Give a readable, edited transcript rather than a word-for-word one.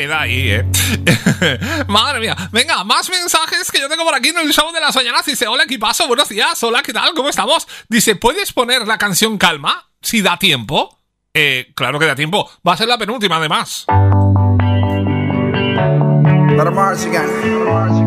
queda ahí, Madre mía. Venga, más mensajes que yo tengo por aquí en el show de las mañanas. Dice, hola, equipazo, buenos días. Hola, ¿qué tal? ¿Cómo estamos? Dice, ¿puedes poner la canción Calma? Si da tiempo. Claro que da tiempo. Va a ser la penúltima, además. Let 'em march again.